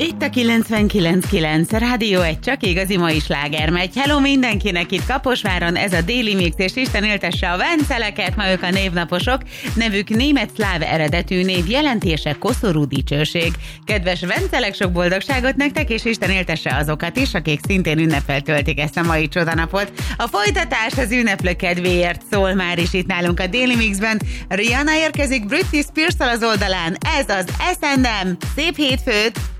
Itt a 99.9 Rádió, egy csak igazi mai sláger megy. Hello mindenkinek itt Kaposváron, ez a Déli Mix, és Isten éltesse a venceleket, ma ők a névnaposok. Nevük német-szláv eredetű, név jelentése koszorú dicsőség. Kedves vencelek, sok boldogságot nektek, és Isten éltesse azokat is, akik szintén ünnepel töltik ezt a mai csodanapot. A folytatás az ünneplő kedvéért szól már is itt nálunk a Déli Mixben. Rihanna érkezik Britney Spears-tal az oldalán, ez az S&M. Szép hétfőt!